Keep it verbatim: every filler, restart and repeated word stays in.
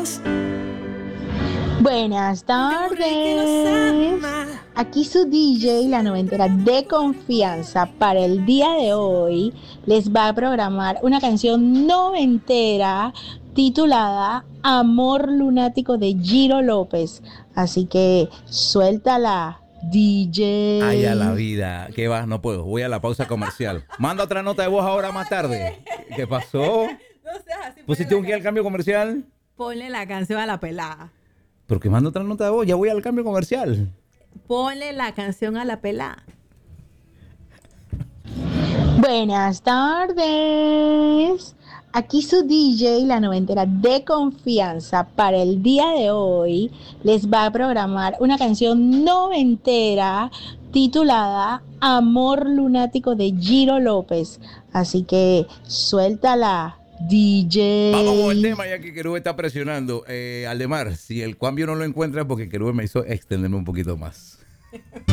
Dios. Buenas tardes. Aquí su D J, la noventera de confianza, para el día de hoy les va a programar una canción noventera titulada Amor Lunático de Giro López. Así que suéltala, D J. Ay, a la vida. ¿Qué va? No puedo. Voy a la pausa comercial. Manda otra nota de voz ahora más tarde. ¿Qué pasó? No seas así. ¿Pusiste un guía al cambio comercial? Ponle la canción a la pelada. ¿Por qué manda otra nota de voz? Ya voy al cambio comercial. Ponle la canción a la pelada. Buenas tardes. Aquí su D J, la noventera de confianza, para el día de hoy les va a programar una canción noventera titulada Amor Lunático de Giro López. Así que suéltala, D J. Vamos con el tema ya que Querube está presionando. Eh, Aldemar, si el cambio no lo encuentra, porque Querube me hizo extenderme un poquito más.